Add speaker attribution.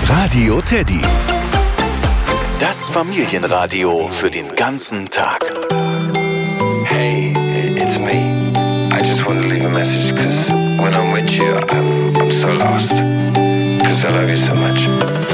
Speaker 1: Radio Teddy. Das Familienradio für den ganzen Tag.
Speaker 2: Hey, it's me. I just want to leave a message because when I'm with you, I'm so lost. Because I love you so much.